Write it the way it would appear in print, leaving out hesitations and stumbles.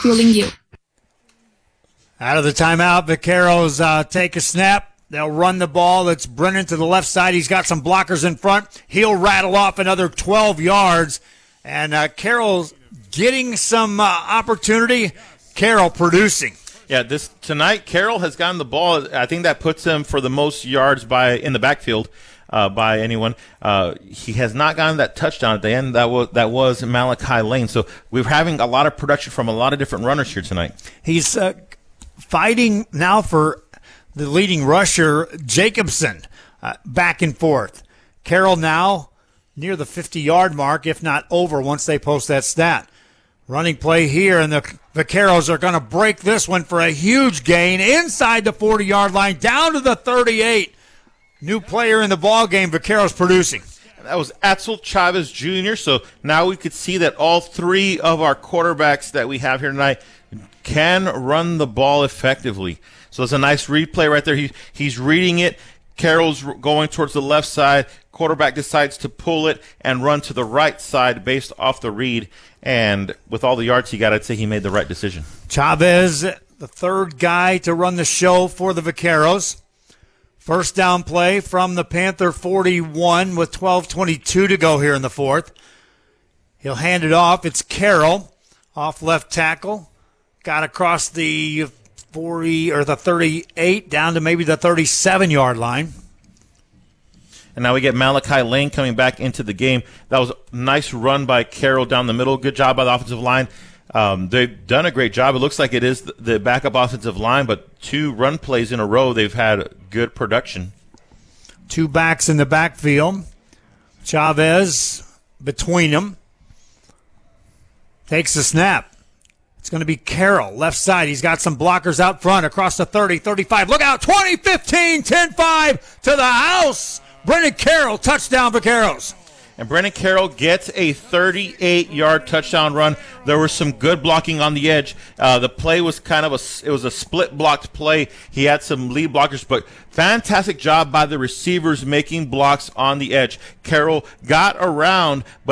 fueling you. Out of the timeout, Vaqueros take a snap. They'll run the ball. It's Brennan to the left side. He's got some blockers in front. He'll rattle off another 12 yards. And Carroll's getting some opportunity. Carroll producing. Yeah, tonight Carroll has gotten the ball. I think that puts him for the most yards in the backfield by anyone. He has not gotten that touchdown at the end. That was Malachi Lane. So we're having a lot of production from a lot of different runners here tonight. He's fighting now for the leading rusher, Jacobson, back and forth. Carroll now near the 50-yard mark, if not over, once they post that stat. Running play here, and the Vaqueros are going to break this one for a huge gain inside the 40-yard line, down to the 38. New player in the ball game, Vaqueros producing. That was Axel Chavez Jr., so now we could see that all three of our quarterbacks that we have here tonight can run the ball effectively. So it's a nice read play right there. He's reading it. Carroll's going towards the left side. Quarterback decides to pull it and run to the right side based off the read. And with all the yards he got, I'd say he made the right decision. Chavez, the third guy to run the show for the Vaqueros. First down play from the Panther 41 with 12:22 to go here in the fourth. He'll hand it off. It's Carroll off left tackle. Got across the 40 or the 38 down to maybe the 37-yard line. And now we get Malachi Lane coming back into the game. That was a nice run by Carroll down the middle. Good job by the offensive line. They've done a great job. It looks like it is the backup offensive line, but 2 run plays in a row, they've had good production. 2 backs in the backfield. Chavez between them. Takes the snap. It's going to be Carroll, left side. He's got some blockers out front across the 30, 35. Look out, 20, 15, 10-5 to the house. Brennan Carroll, touchdown Vaqueros. And Brennan Carroll gets a 38-yard touchdown run. There was some good blocking on the edge. The play was it was a split-blocked play. He had some lead blockers, but fantastic job by the receivers making blocks on the edge. Carroll got around, but